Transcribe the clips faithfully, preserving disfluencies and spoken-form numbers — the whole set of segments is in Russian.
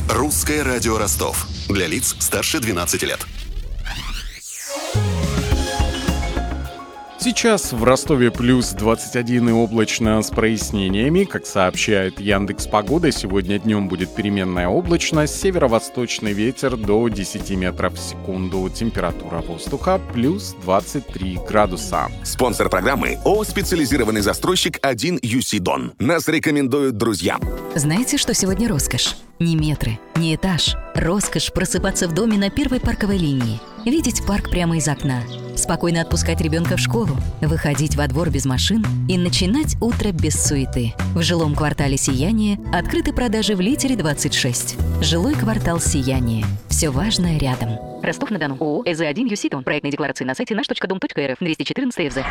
Русское радио Ростов. Для лиц старше двенадцати лет. Сейчас в Ростове плюс двадцать один и облачно с прояснениями. Как сообщает Яндекс.Погода, сегодня днем будет переменная облачность, северо-восточный ветер до десяти метров в секунду. Температура воздуха плюс двадцать три градуса. Спонсор программы ООО «Специализированный застройщик один ю си Дон». Нас рекомендуют друзья. Знаете, что сегодня роскошь? Не метры, не этаж. Роскошь просыпаться в доме на первой парковой линии. Видеть парк прямо из окна. Спокойно отпускать ребенка в школу. Выходить во двор без машин и начинать утро без суеты. В жилом квартале «Сияние» открыты продажи в Литере двадцать шесть. Жилой квартал «Сияние». Все важное рядом. Ростов-на-Дону. ООО «ЭЗ один ю си Дон». Проектные декларации на сайте наш точка дом точка эр эф. двести четырнадцать ФЗ.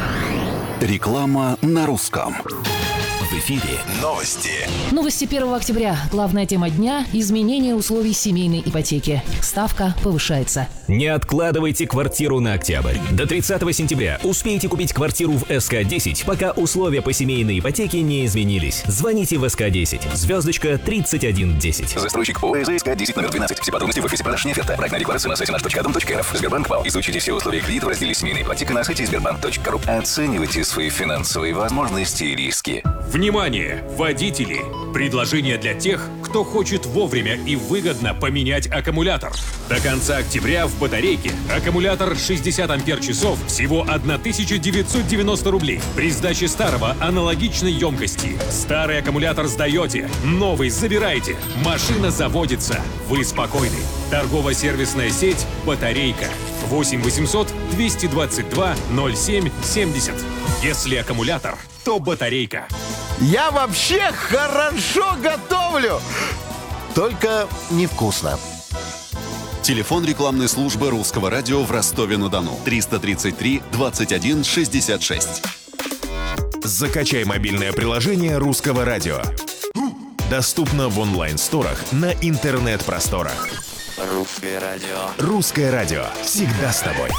Реклама на русском. В эфире новости. Новости первого октября. Главная тема дня – изменение условий семейной ипотеки. Ставка повышается. Не откладывайте квартиру на октябрь. До тридцатого сентября успейте купить квартиру в эс ка десять, пока условия по семейной ипотеке не изменились. Звоните в эс ка десять. Звездочка тридцать один десять. Застройщик ООО «эс ка десять» номер двенадцать. Все подробности в офисе продаж не оферта. Проектная декларация на сайте наш точка дом точка эр эф. Сбербанк ВАЛ. Изучите все условия кредита в разделе «Семейная ипотека» на сайте сбербанк точка ру. Оценивайте свои финансовые возможности и риски. Внимание, водители! Предложение для тех, кто хочет вовремя и выгодно поменять аккумулятор. До конца октября в батарейке аккумулятор шестьдесят ампер-часов всего тысяча девятьсот девяносто рублей. При сдаче старого аналогичной емкости. Старый аккумулятор сдаете, новый забираете. Машина заводится. Вы спокойны. Торгово-сервисная сеть «Батарейка». восемь восемьсот двести двадцать два ноль семь семьдесят. Если аккумулятор, то батарейка. Я вообще хорошо готовлю, только невкусно. Телефон рекламной службы Русского радио в Ростове-на-Дону. триста тридцать три двадцать один шестьдесят шесть. Закачай мобильное приложение Русского радио. Доступно в онлайн-сторах на интернет-просторах. Русское радио. Русское радио. Всегда с тобой.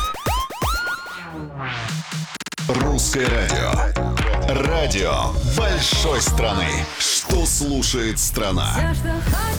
Русское радио. Радио большой страны. Что слушает страна? Все, что